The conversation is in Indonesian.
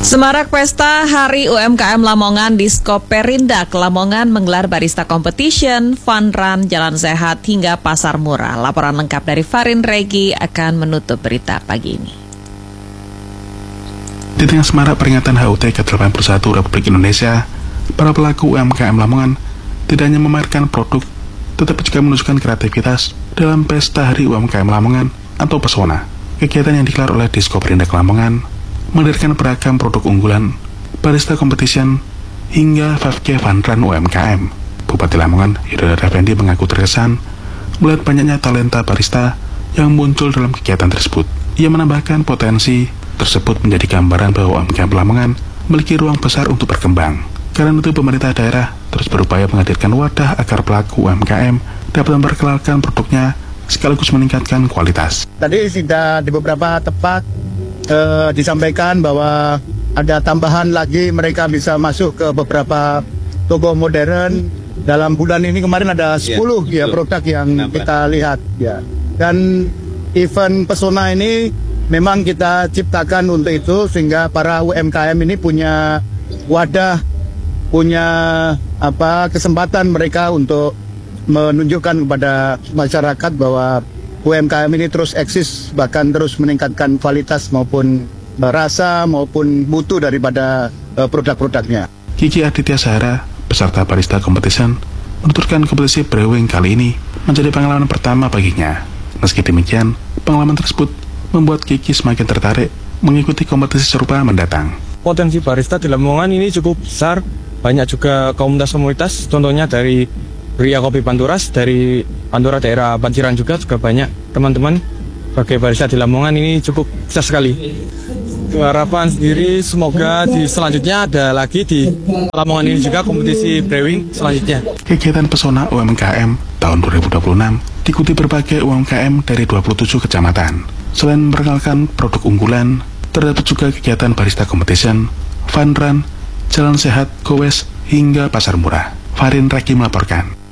Semarak Pesta Hari UMKM Lamongan di Perindak Lamongan menggelar barista competition, fun run, jalan sehat hingga pasar murah. Laporan lengkap dari Farin Regi akan menutup berita pagi ini. Di tengah semarak peringatan HUT ke-81 Republik Indonesia, para pelaku UMKM Lamongan tidak hanya memamerkan produk, tetapi juga menunjukkan kreativitas dalam Pesta Hari UMKM Lamongan atau Pesona. Kegiatan yang digelar oleh Disko Perindak Lamongan menghadirkan beragam produk unggulan, barista competition, hingga 5K Fun Run UMKM. Bupati Lamongan, Hidayat Effendi mengaku terkesan melihat banyaknya talenta barista yang muncul dalam kegiatan tersebut. Ia menambahkan potensi tersebut menjadi gambaran bahwa UMKM Lamongan memiliki ruang besar untuk berkembang. Karena itu pemerintah daerah terus berupaya menghadirkan wadah agar pelaku UMKM dapat memperkenalkan produknya sekaligus meningkatkan kualitas. Tadi sudah di beberapa tempat disampaikan bahwa ada tambahan lagi, mereka bisa masuk ke beberapa toko modern. Dalam bulan ini kemarin ada 10 produk yang kita lihat ya. Dan event Pesona ini memang kita ciptakan untuk itu sehingga para UMKM ini punya wadah, punya kesempatan mereka untuk menunjukkan kepada masyarakat bahwa UMKM ini terus eksis, bahkan terus meningkatkan kualitas maupun rasa maupun mutu daripada produk-produknya. Kiki Aditya Sahara, peserta barista competition, menuturkan kompetisi brewing kali ini menjadi pengalaman pertama baginya. Meski demikian, pengalaman tersebut membuat Kiki semakin tertarik mengikuti kompetisi serupa mendatang. Potensi barista di Lamongan ini cukup besar, banyak juga komunitas-komunitas, contohnya dari Ria Kopi Panturas, dari Pantura daerah Panciran juga banyak teman-teman sebagai barista di Lamongan ini cukup besar sekali. Harapan sendiri semoga di selanjutnya ada lagi di Lamongan ini juga kompetisi brewing selanjutnya. Kegiatan Pesona UMKM tahun 2026 diikuti berbagai UMKM dari 27 kecamatan. Selain memperkenalkan produk unggulan, terdapat juga kegiatan barista competition, fun run, jalan sehat, gowes, hingga pasar murah. Farin Regi melaporkan.